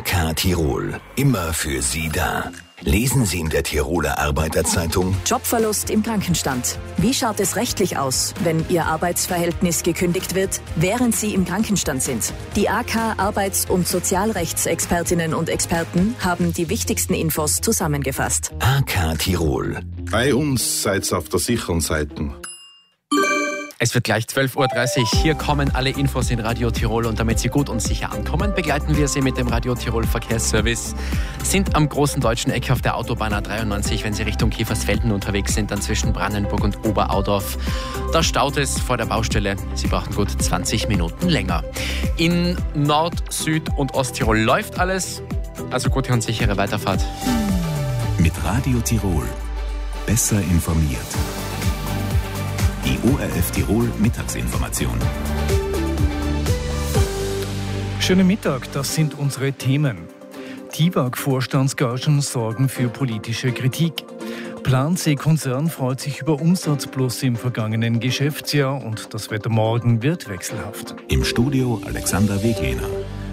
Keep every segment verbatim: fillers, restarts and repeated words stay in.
A K Tirol, immer für Sie da. Lesen Sie in der Tiroler Arbeiterzeitung: Jobverlust im Krankenstand. Wie schaut es rechtlich aus, wenn Ihr Arbeitsverhältnis gekündigt wird, während Sie im Krankenstand sind? Die A K Arbeits- und Sozialrechtsexpertinnen und Experten haben die wichtigsten Infos zusammengefasst. A K Tirol. Bei uns seid's auf der sicheren Seite. Es wird gleich zwölf Uhr dreißig. Hier kommen alle Infos in Radio Tirol und damit Sie gut und sicher ankommen, begleiten wir Sie mit dem Radio Tirol Verkehrsservice. Sind am großen deutschen Eck auf der Autobahn A dreiundneunzig, wenn Sie Richtung Kiefersfelden unterwegs sind, dann zwischen Brandenburg und Oberaudorf. Da staut es vor der Baustelle. Sie brauchen gut zwanzig Minuten länger. In Nord-, Süd- und Osttirol läuft alles. Also gute und sichere Weiterfahrt. Mit Radio Tirol. Besser informiert. Die O R F Tirol Mittagsinformation. Schönen Mittag, das sind unsere Themen. T I W A G-Vorstandsgagen sorgen für politische Kritik. Plansee-Konzern freut sich über Umsatzplus im vergangenen Geschäftsjahr und das Wetter morgen wird wechselhaft. Im Studio Alexander Weglehner.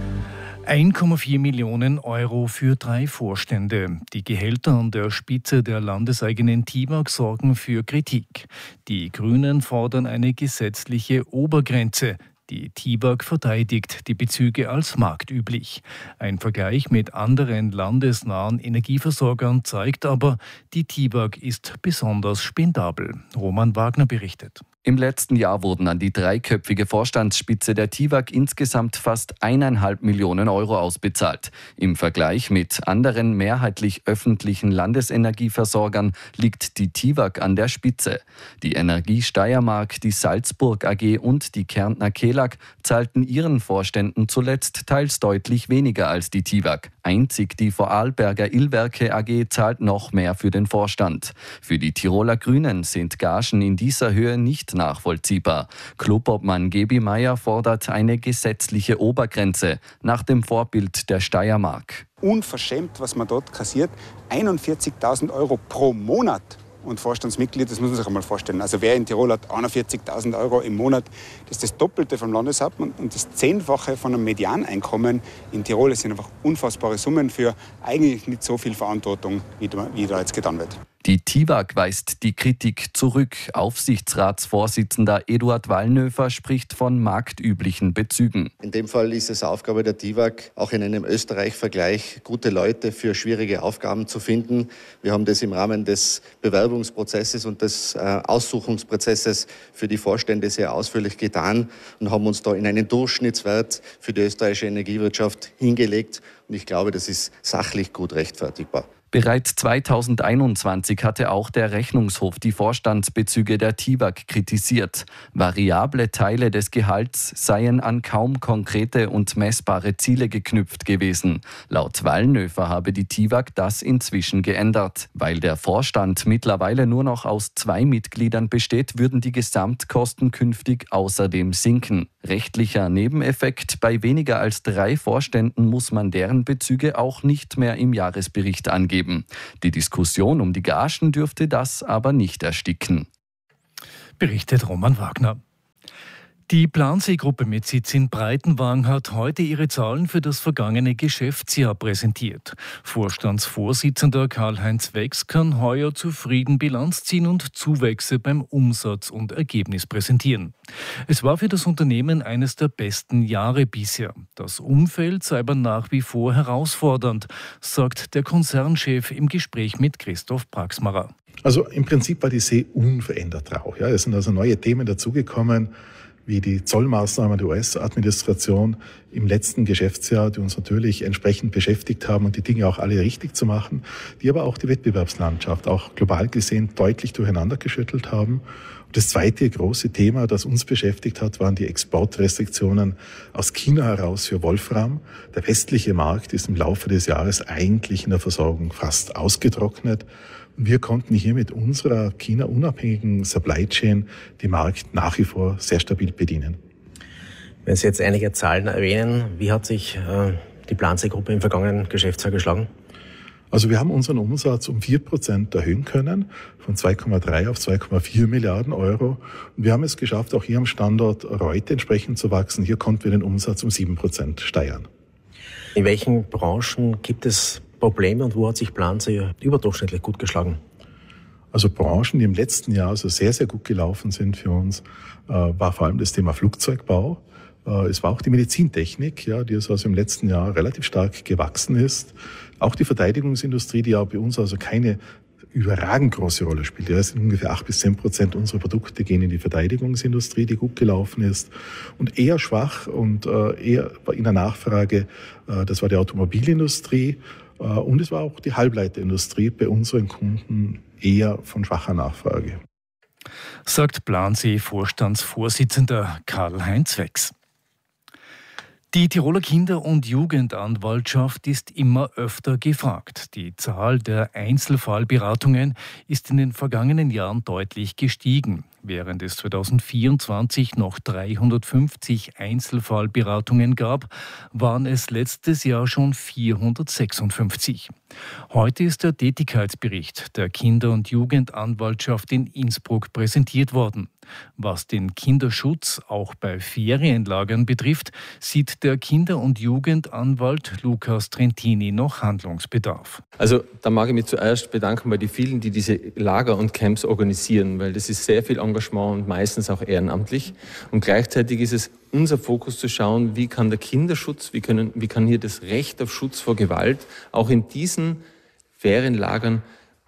eins Komma vier Millionen Euro für drei Vorstände. Die Gehälter an der Spitze der landeseigenen T I W A G sorgen für Kritik. Die Grünen fordern eine gesetzliche Obergrenze. Die T I W A G verteidigt die Bezüge als marktüblich. Ein Vergleich mit anderen landesnahen Energieversorgern zeigt aber, die T I W A G ist besonders spendabel. Roman Wagner berichtet. Im letzten Jahr wurden an die dreiköpfige Vorstandsspitze der T I W A G insgesamt fast eineinhalb Millionen Euro ausbezahlt. Im Vergleich mit anderen mehrheitlich öffentlichen Landesenergieversorgern liegt die T I W A G an der Spitze. Die Energie Steiermark, die Salzburg A G und die Kärntner Kelag zahlten ihren Vorständen zuletzt teils deutlich weniger als die T I W A G. Einzig die Vorarlberger Illwerke A G zahlt noch mehr für den Vorstand. Für die Tiroler Grünen sind Gagen in dieser Höhe nicht nachvollziehbar. Clubobmann Gebi Meier fordert eine gesetzliche Obergrenze nach dem Vorbild der Steiermark. Unverschämt, was man dort kassiert. einundvierzigtausend Euro pro Monat. Und Vorstandsmitglied, das muss man sich einmal vorstellen. Also wer in Tirol hat einundvierzigtausend Euro im Monat, das ist das Doppelte vom Landeshauptmann und das Zehnfache von einem Medianeinkommen in Tirol. Das sind einfach unfassbare Summen für eigentlich nicht so viel Verantwortung, wie da, wie da jetzt getan wird. Die T I W A G weist die Kritik zurück. Aufsichtsratsvorsitzender Eduard Wallnöfer spricht von marktüblichen Bezügen. In dem Fall ist es Aufgabe der T I W A G, auch in einem Österreich-Vergleich gute Leute für schwierige Aufgaben zu finden. Wir haben das im Rahmen des Bewerbungsprozesses und des äh, Aussuchungsprozesses für die Vorstände sehr ausführlich getan und haben uns da in einen Durchschnittswert für die österreichische Energiewirtschaft hingelegt. Und ich glaube, das ist sachlich gut rechtfertigbar. Bereits zweitausendeinundzwanzig hatte auch der Rechnungshof die Vorstandsbezüge der T I W A G kritisiert. Variable Teile des Gehalts seien an kaum konkrete und messbare Ziele geknüpft gewesen. Laut Wallnöfer habe die T I W A G das inzwischen geändert. Weil der Vorstand mittlerweile nur noch aus zwei Mitgliedern besteht, würden die Gesamtkosten künftig außerdem sinken. Rechtlicher Nebeneffekt: Bei weniger als drei Vorständen muss man deren Bezüge auch nicht mehr im Jahresbericht angeben. Die Diskussion um die Gagen dürfte das aber nicht ersticken. Berichtet Roman Wagner. Die Plansee-Gruppe mit Sitz in Breitenwang hat heute ihre Zahlen für das vergangene Geschäftsjahr präsentiert. Vorstandsvorsitzender Karl-Heinz Wex kann heuer zufrieden Bilanz ziehen und Zuwächse beim Umsatz und Ergebnis präsentieren. Es war für das Unternehmen eines der besten Jahre bisher. Das Umfeld sei aber nach wie vor herausfordernd, sagt der Konzernchef im Gespräch mit Christoph Praxmacher. Also im Prinzip war die See unverändert rau. Ja, es sind also neue Themen dazugekommen, wie die Zollmaßnahmen der U S-Administration im letzten Geschäftsjahr, die uns natürlich entsprechend beschäftigt haben und die Dinge auch alle richtig zu machen, die aber auch die Wettbewerbslandschaft auch global gesehen deutlich durcheinander geschüttelt haben. Und das zweite große Thema, das uns beschäftigt hat, waren die Exportrestriktionen aus China heraus für Wolfram. Der westliche Markt ist im Laufe des Jahres eigentlich in der Versorgung fast ausgetrocknet. Wir konnten hier mit unserer China-unabhängigen Supply Chain den Markt nach wie vor sehr stabil bedienen. Wenn Sie jetzt einige Zahlen erwähnen, wie hat sich äh, die Plansee-Gruppe im vergangenen Geschäftsjahr geschlagen? Also wir haben unseren Umsatz um vier Prozent erhöhen können, von zwei Komma drei auf zwei Komma vier Milliarden Euro. Und wir haben es geschafft, auch hier am Standort Reute entsprechend zu wachsen. Hier konnten wir den Umsatz um sieben Prozent steigern. In welchen Branchen gibt es Probleme und wo hat sich Plansee überdurchschnittlich gut geschlagen? Also Branchen, die im letzten Jahr so sehr, sehr gut gelaufen sind für uns, äh, war vor allem das Thema Flugzeugbau. Äh, es war auch die Medizintechnik, ja, die also im letzten Jahr relativ stark gewachsen ist. Auch die Verteidigungsindustrie, die ja bei uns also keine überragend große Rolle spielt. Ja, es sind ungefähr acht bis zehn Prozent unserer Produkte gehen in die Verteidigungsindustrie, die gut gelaufen ist. Und eher schwach und äh, eher in der Nachfrage, äh, das war die Automobilindustrie äh, und es war auch die Halbleiterindustrie bei unseren Kunden eher von schwacher Nachfrage. Sagt Plansee-Vorstandsvorsitzender Karl-Heinz Wex. Die Tiroler Kinder- und Jugendanwaltschaft ist immer öfter gefragt. Die Zahl der Einzelfallberatungen ist in den vergangenen Jahren deutlich gestiegen. Während es zweitausendvierundzwanzig noch dreihundertfünfzig Einzelfallberatungen gab, waren es letztes Jahr schon vierhundertsechsundfünfzig. Heute ist der Tätigkeitsbericht der Kinder- und Jugendanwaltschaft in Innsbruck präsentiert worden. Was den Kinderschutz auch bei Ferienlagern betrifft, sieht der Kinder- und Jugendanwalt Lukas Trentini noch Handlungsbedarf. Also da mag ich mich zuerst bedanken bei den vielen, die diese Lager und Camps organisieren, weil das ist sehr viel Engagement und meistens auch ehrenamtlich. Und gleichzeitig ist es unser Fokus zu schauen, wie kann der Kinderschutz, wie, können, wie kann hier das Recht auf Schutz vor Gewalt auch in diesen Ferienlagern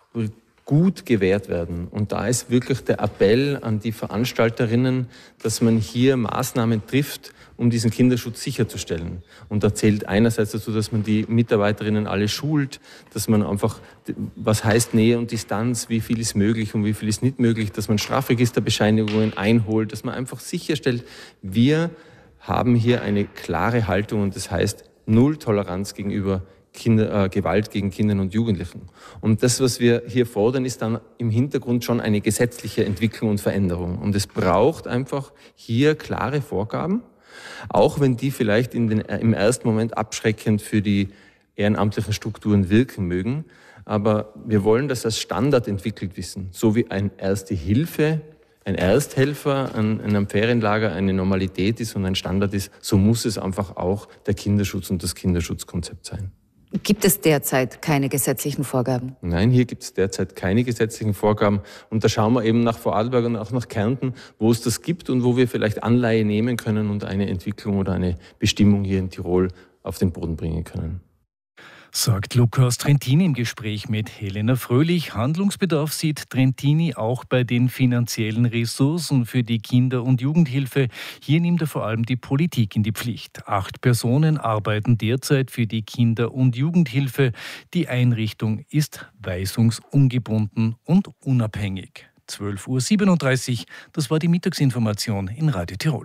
gut gewährt werden. Und da ist wirklich der Appell an die Veranstalterinnen, dass man hier Maßnahmen trifft, um diesen Kinderschutz sicherzustellen. Und da zählt einerseits dazu, dass man die Mitarbeiterinnen alle schult, dass man einfach, was heißt Nähe und Distanz, wie viel ist möglich und wie viel ist nicht möglich, dass man Strafregisterbescheinigungen einholt, dass man einfach sicherstellt, wir haben hier eine klare Haltung und das heißt Null Toleranz gegenüber Kinder, äh, Gewalt gegen Kinder und Jugendlichen. Und das, was wir hier fordern, ist dann im Hintergrund schon eine gesetzliche Entwicklung und Veränderung. Und es braucht einfach hier klare Vorgaben, auch wenn die vielleicht in den, äh, im ersten Moment abschreckend für die ehrenamtlichen Strukturen wirken mögen. Aber wir wollen das als Standard entwickelt wissen, so wie ein Erste Hilfe, ein Ersthelfer an, an einem Ferienlager eine Normalität ist und ein Standard ist, so muss es einfach auch der Kinderschutz und das Kinderschutzkonzept sein. Gibt es derzeit keine gesetzlichen Vorgaben? Nein, hier gibt es derzeit keine gesetzlichen Vorgaben. Und da schauen wir eben nach Vorarlberg und auch nach Kärnten, wo es das gibt und wo wir vielleicht Anleihe nehmen können und eine Entwicklung oder eine Bestimmung hier in Tirol auf den Boden bringen können. Sagt Lukas Trentini im Gespräch mit Helena Fröhlich. Handlungsbedarf sieht Trentini auch bei den finanziellen Ressourcen für die Kinder- und Jugendhilfe. Hier nimmt er vor allem die Politik in die Pflicht. Acht Personen arbeiten derzeit für die Kinder- und Jugendhilfe. Die Einrichtung ist weisungsungebunden und unabhängig. zwölf Uhr siebenunddreißig, das war die Mittagsinformation in Radio Tirol.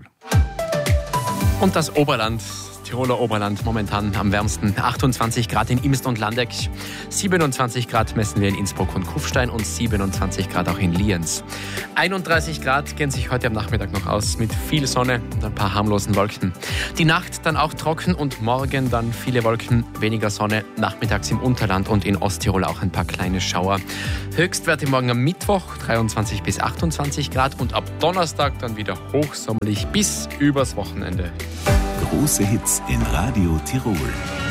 Und das Oberland. Tiroler Oberland momentan am wärmsten. achtundzwanzig Grad in Imst und Landeck, siebenundzwanzig Grad messen wir in Innsbruck und Kufstein und siebenundzwanzig Grad auch in Lienz. einunddreißig Grad gehen sich heute am Nachmittag noch aus mit viel Sonne und ein paar harmlosen Wolken. Die Nacht dann auch trocken und morgen dann viele Wolken, weniger Sonne, nachmittags im Unterland und in Osttirol auch ein paar kleine Schauer. Höchstwerte morgen am Mittwoch dreiundzwanzig bis achtundzwanzig Grad und ab Donnerstag dann wieder hochsommerlich bis übers Wochenende. Große Hits in Radio Tirol.